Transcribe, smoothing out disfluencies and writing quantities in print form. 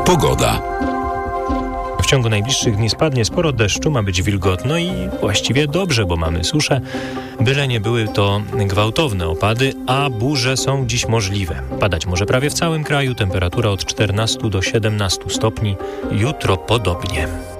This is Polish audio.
Pogoda. W ciągu najbliższych dni spadnie sporo deszczu, ma być wilgotno i właściwie dobrze, bo mamy suszę. Byle nie były to gwałtowne opady, a burze są dziś możliwe. Padać może prawie w całym kraju, temperatura od 14 do 17 stopni, jutro podobnie.